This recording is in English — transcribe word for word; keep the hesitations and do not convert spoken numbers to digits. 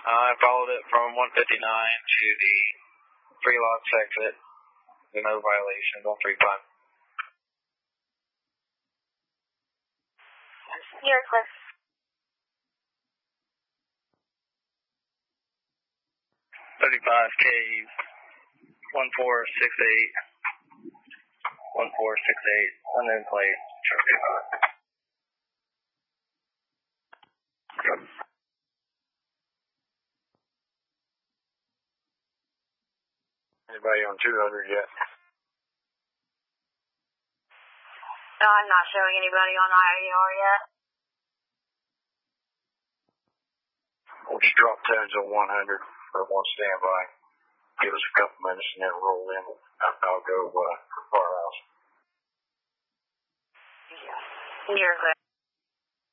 I followed it from one fifty-nine to the Free Locks exit. There's no violations on three five. You're clear. thirty-five K one four six eight. one four six eight. Unknown plate. Anybody on two hundred yet? No, I'm not showing anybody on I R yet. We'll just drop tags on one hundred for one standby. Give us a couple minutes and then roll in. I'll go uh, for Firehouse. You're clear.